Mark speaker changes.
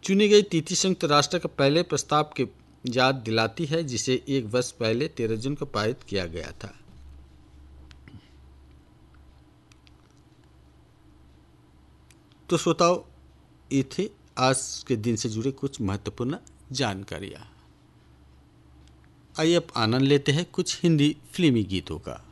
Speaker 1: चुनी गई तिथि संयुक्त राष्ट्र के पहले प्रस्ताव की याद दिलाती है, जिसे 1 वर्ष पहले 13 जून को पारित किया गया था। तो श्रोताओ, ये थे आज के दिन से जुड़े कुछ महत्वपूर्ण जानकारियाँ। आइए अब आनंद लेते हैं कुछ हिंदी फिल्मी गीतों का।